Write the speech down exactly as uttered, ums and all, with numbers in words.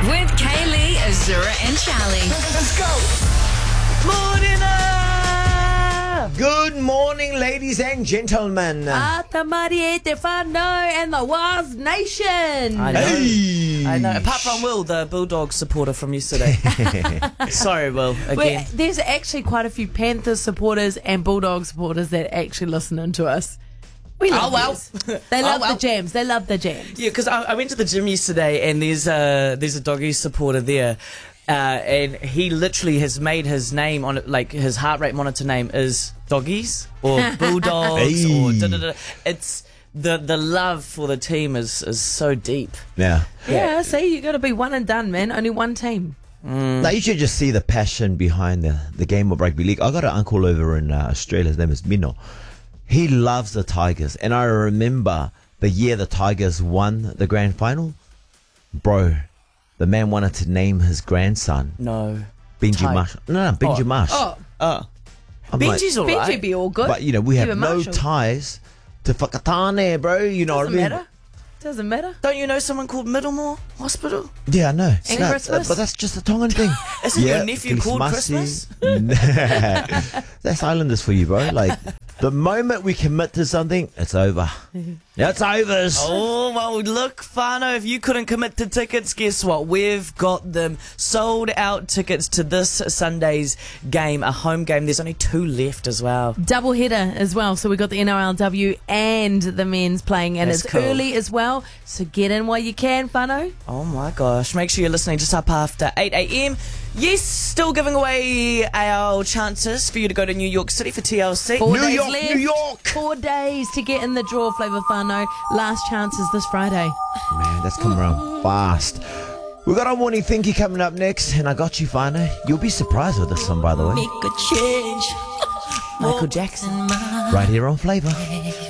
With Kaylee, Azura, and Charlie. Let's go. Morning! Good morning, ladies and gentlemen. Ata Marie Te Whānau and the Waz Nation. I know. Hey. I know. Apart from Will, the Bulldogs supporter from yesterday. Sorry, Will, again. Well, there's actually quite a few Panthers supporters and Bulldog supporters that actually listen in to us. We love Oh, well. these. They love Oh, well. the jams. They love the jams. Yeah, because I, I went to the gym yesterday and there's a, there's a Doggies supporter there. Uh, and he literally has made his name on it, like his heart rate monitor name is Doggies or Bulldogs Hey. or da da da. It's the the love for the team is is so deep. Yeah. Yeah, see, you got to be one and done, man. Only one team. Now, you should just see the passion behind the, the game of rugby league. I got an uncle over in uh, Australia. His name is Mino. He loves the Tigers. And I remember the year the Tigers won the grand final. Bro, the man wanted to name his grandson No. Benji Tig- Marsh. No, no, Benji Oh. Marsh. Oh, Oh, I'm like, Benji's all Benji right. be all good. but, you know, we have Even no Marshall. ties to Whakatane, bro. You know Doesn't what I mean? matter. Doesn't matter. Don't you know someone called Middlemore Hospital? Yeah, I know. And No, Christmas? But that's just a Tongan thing. Isn't your nephew called Christmas? That's Islanders for you, bro. Like, the moment we commit to something, it's over. It's over. Oh, well, look, Fano, if you couldn't commit to tickets, guess what? We've got them. Sold out tickets to this Sunday's game, a home game. There's only two left as well. Double header as well. So we got the N R L W and the men's playing, and That's it's cool. early as well. So get in while you can, Whānau. Oh, my gosh. Make sure you're listening just up after eight a.m. Yes, still giving away our chances for you to go to New York City for T L C. Four New days York, left. New York. Four days to get in the draw, Flavour Whānau. Last chances this Friday. Man, that's coming around fast. We got our morning thingy coming up next, and I got you, Fano. You'll be surprised with this one, by the way. Make a change. Michael Jackson. Right here on Flavor.